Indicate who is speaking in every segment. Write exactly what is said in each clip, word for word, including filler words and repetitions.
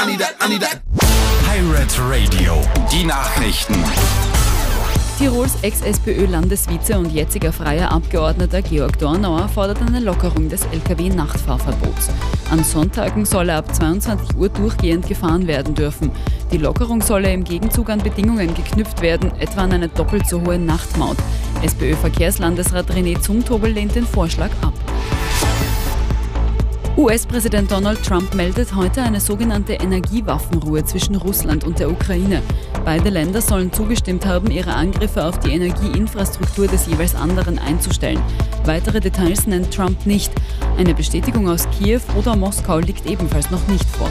Speaker 1: Pirate Radio, die Nachrichten.
Speaker 2: Tirols Ex-SPÖ-Landesvize und jetziger freier Abgeordneter Georg Dornauer fordert eine Lockerung des L K W-Nachtfahrverbots. An Sonntagen solle ab zweiundzwanzig Uhr durchgehend gefahren werden dürfen. Die Lockerung solle im Gegenzug an Bedingungen geknüpft werden, etwa an eine doppelt so hohe Nachtmaut. SPÖ-Verkehrslandesrat René Zumtobel lehnt den Vorschlag ab. U S-Präsident Donald Trump meldet heute eine sogenannte Energiewaffenruhe zwischen Russland und der Ukraine. Beide Länder sollen zugestimmt haben, ihre Angriffe auf die Energieinfrastruktur des jeweils anderen einzustellen. Weitere Details nennt Trump nicht. Eine Bestätigung aus Kiew oder Moskau liegt ebenfalls noch nicht vor.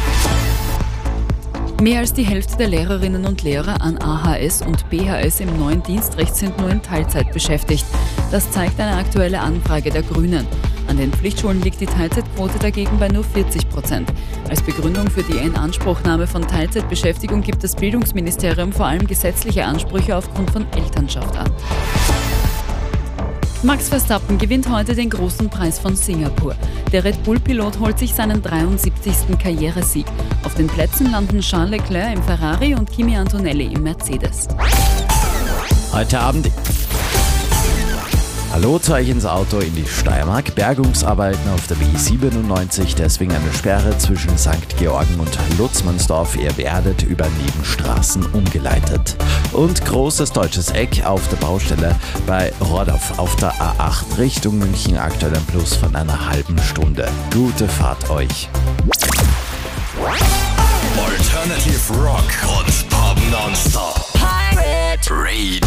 Speaker 2: Mehr als die Hälfte der Lehrerinnen und Lehrer an A H S und B H S im neuen Dienstrecht sind nur in Teilzeit beschäftigt. Das zeigt eine aktuelle Anfrage der Grünen. An den Pflichtschulen liegt die Teilzeitquote dagegen bei nur vierzig Prozent. Als Begründung für die Inanspruchnahme von Teilzeitbeschäftigung gibt das Bildungsministerium vor allem gesetzliche Ansprüche aufgrund von Elternschaft an. Max Verstappen gewinnt heute den großen Preis von Singapur. Der Red Bull-Pilot holt sich seinen dreiundsiebzigsten Karrieresieg. Auf den Plätzen landen Charles Leclerc im Ferrari und Kimi Antonelli im Mercedes.
Speaker 3: Heute Abend... Hallo zu euch ins Auto in die Steiermark. Bergungsarbeiten auf der B siebenundneunzig, deswegen eine Sperre zwischen Sankt Georgen und Lutzmannsdorf. Ihr werdet über Nebenstraßen umgeleitet. Und großes deutsches Eck auf der Baustelle bei Rordorf auf der A acht Richtung München. Aktuell ein Plus von einer halben Stunde. Gute Fahrt euch.
Speaker 1: Alternative Rock und Pop nonstop. Pirate Radio.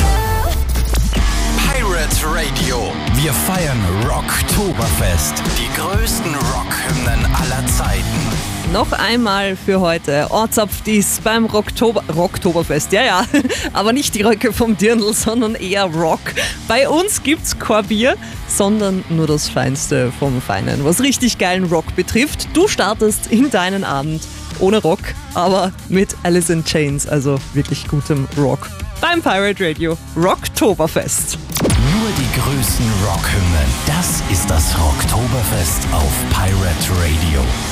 Speaker 1: Pirate Radio. Wir feiern Rocktoberfest. Die größten Rockhymnen aller Zeiten.
Speaker 4: Noch einmal für heute Ortsapfdies beim Rocktober Rocktoberfest. Ja, ja, aber nicht die Röcke vom Dirndl, sondern eher Rock. Bei uns gibt's kein Bier, sondern nur das Feinste vom Feinen, was richtig geilen Rock betrifft. Du startest in deinen Abend ohne Rock, aber mit Alice in Chains, also wirklich gutem Rock. Beim Pirate Radio Rocktoberfest.
Speaker 1: Nur die größten Rockhymnen. Das ist das Rocktoberfest auf Pirate Radio.